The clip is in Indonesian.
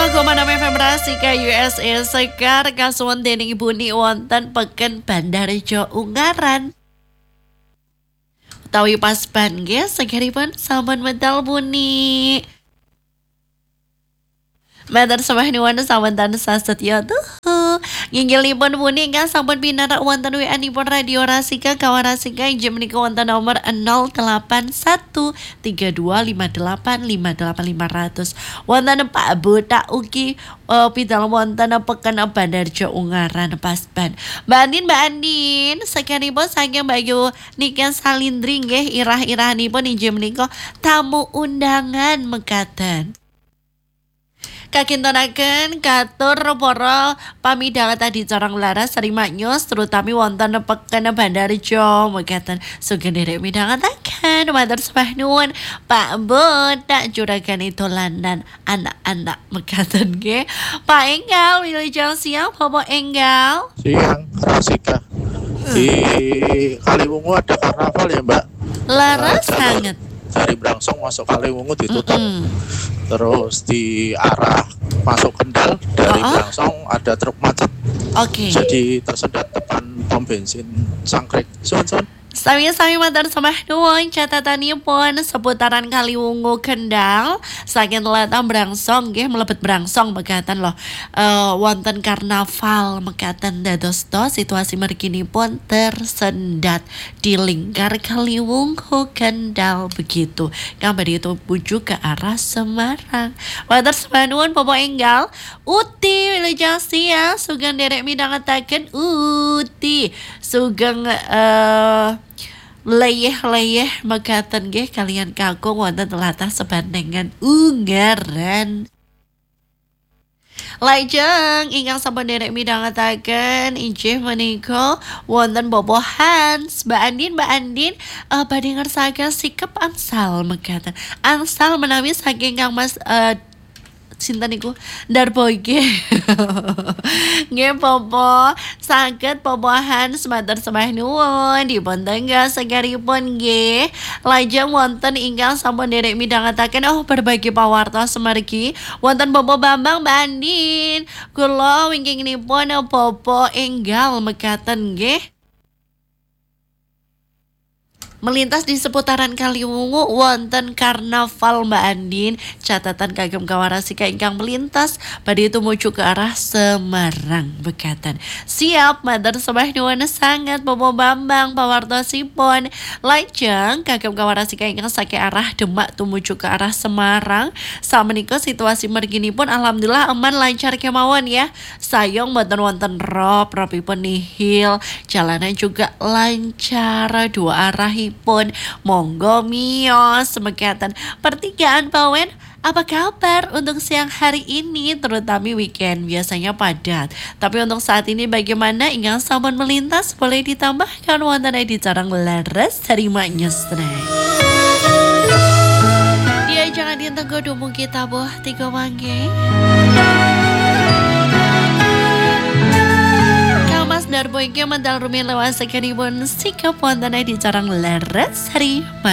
101,6 FM Rasika USA Sekar kasuan dening Ibu Ni wonten peken Bandarjo Ungaran. Utawi pas ban nggih segaripun sampun medal Buni. Matur sembah nuwun sawanten sasetya tuhu. Nginggilipun Buni ingkang sampun pinarak wonten WA-nipun Radio Rasika kawan Rasika inggih menika wonten nomor 081325858500. Wonten Pak Botak ugi pidal wonten peken Bandarjo Ungaran pas ban. Mbak Andin sakaripun saking Mbak Yu nika salindri nggih irah-irahanipun inggih menika tamu undangan mekaten. Kakintonaken katur para pamidhangan tadi corong laras Sering Nyus terutami wonten peken Bandarjo mekaten sugeng nderek midhangetaken matur sembah nuwun Pak Botak juragan dolanan anak-anak mekaten nggih. Pak Enggal wilujeng siang Bapak Enggal. Siang Rasika. Di Kaliwungu ada karnaval ya Mbak? Laras sangat. Dari Brangsong masuk Kaliwungu ditutup. Terus di arah masuk Kendal dari Brangsong ada truk macet. Oke. Jadi tersendat depan pom bensin Sangkrek. Suan. Sami-sami matur sembah nuwun catatanipun seputaran Kaliwungu Kendal saking latah Brangsong nggih mlebet Brangsong mekaten loh. Wonten karnaval mekaten dados to situasi mrikinipun tersendat di lingkar Kaliwungu Kendal begitu. Kambari itu bujuk ke arah Semarang. Matur sembah nuwun Bapak Enggal. Uti wilujeng siang sugeng nderek midhangetaken Uti sugeng leyeh mekaten nggih kalian kakung wonten tlatah Sebantengan Ungaran. Lajeng ingkang sampun nderek midhangetaken inggih menika wonten Bobo Hans, Mbak Andin badhe ngersakaken sikep angsal mekaten. Angsal menawi saking Kang Mas sinten niku Darboy nggih Popo saged popohan matur sembah nuwun dipun tenggal segaripun nggih. Lajeng wonten ingkang sampun nderek midhangetaken berbagi pawartos semargi wonten Popo Bambang Mbak Andin kula wingkinipun Popo Enggal mekaten nggih. Melintas di seputaran Kaliwungu wonten karnaval Mbak Andin. Catatan kagem kawarasika ingkang melintas badhe tumuju ke arah Semarang mekaten. Siap matur sembah nuwun sangat Bapak Bambang pawartosipun. Lajeng kagem kawarasika ingkang saking arah Demak tumuju ke arah Semarang. Samenika situasi mrginipun alhamdulillah aman lancar kemawon ya. Sayang mboten wonten ropipun nihil. Jalanan juga lancar dua arah pun monggo miyos mekaten pertigaan Pawen. Apa kabar untuk siang hari ini terutama weekend biasanya padat, tapi untuk saat ini bagaimana ingkang sampun melintas boleh ditambahkan wonten di carang laras dari Nyus. Dia jangan ditenggo dumung kita boh tiga mangge. Mas Darboy ke mental rumit lewat sekaribun sikap wonten di carang laras hari